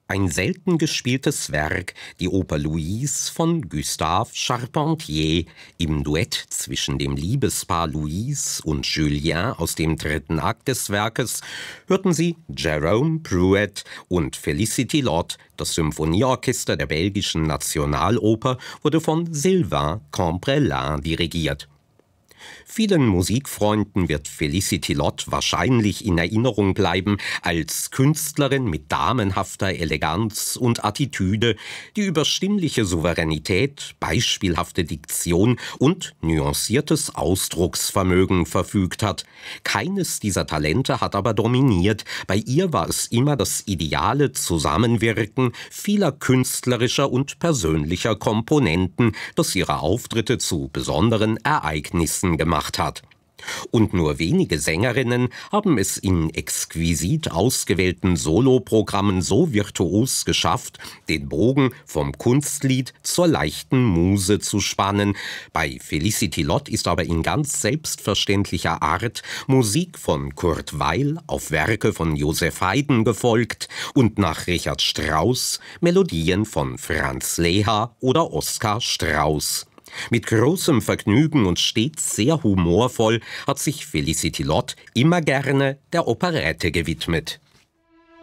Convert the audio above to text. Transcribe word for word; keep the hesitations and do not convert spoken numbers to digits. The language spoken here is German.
Ein selten gespieltes Werk, die Oper Louise von Gustave Charpentier, im Duett zwischen dem Liebespaar Louise und Julien aus dem dritten Akt des Werkes, hörten Sie Jerome Prouet und Félicité Lott. Das Symphonieorchester der belgischen Nationaloper wurde von Sylvain Cambrelin dirigiert. Vielen Musikfreunden wird Félicité Lott wahrscheinlich in Erinnerung bleiben als Künstlerin mit damenhafter Eleganz und Attitüde, die über stimmliche Souveränität, beispielhafte Diktion und nuanciertes Ausdrucksvermögen verfügt hat. Keines dieser Talente hat aber dominiert. Bei ihr war es immer das ideale Zusammenwirken vieler künstlerischer und persönlicher Komponenten, das ihre Auftritte zu besonderen Ereignissen gemacht hat. Und nur wenige Sängerinnen haben es in exquisit ausgewählten Soloprogrammen so virtuos geschafft, den Bogen vom Kunstlied zur leichten Muse zu spannen. Bei Félicité Lott ist aber in ganz selbstverständlicher Art Musik von Kurt Weill auf Werke von Joseph Haydn gefolgt und nach Richard Strauss Melodien von Franz Leha oder Oskar Strauß. Mit großem Vergnügen und stets sehr humorvoll hat sich Félicité Lott immer gerne der Operette gewidmet.